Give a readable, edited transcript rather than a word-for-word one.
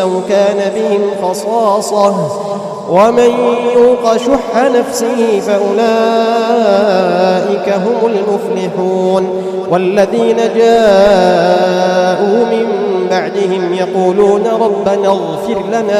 أو كان بهم خصاصة ومن يوق شح نفسه فأولئك هم المفلحون. والذين جاءوا من بعدهم يقولون ربنا اغفر لنا